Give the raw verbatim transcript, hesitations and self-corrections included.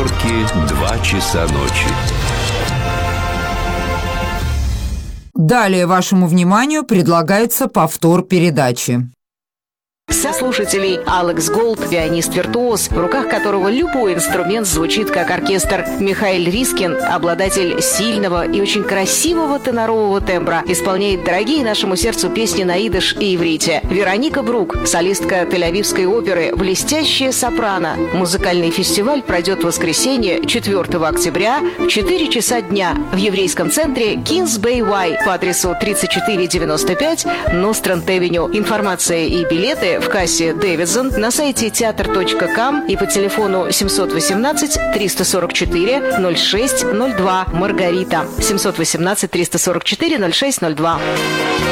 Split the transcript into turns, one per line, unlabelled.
Нью-Йорке два часа ночи.
Далее вашему вниманию предлагается повтор передачи.
Сослушателей Алекс Голд, пианист-виртуоз, в руках которого любой инструмент звучит как оркестр. Михаил Рискин, обладатель сильного и очень красивого тенорового тембра, исполняет дорогие нашему сердцу песни на идиш и иврите. Вероника Брук, солистка Тель-Авивской оперы, блестящая сопрано. Музыкальный фестиваль пройдет в воскресенье, четвёртого октября, в четыре часа дня в еврейском центре Kings Bay Y по адресу тридцать четыре девяносто пять Нострант-Эвеню. Информация и билеты в кассе Дэвидсон, на сайте театр точка ком и по телефону семьсот восемнадцать триста сорок четыре ноль шесть ноль два. Маргарита. семьсот восемнадцать триста сорок четыре ноль шесть ноль два.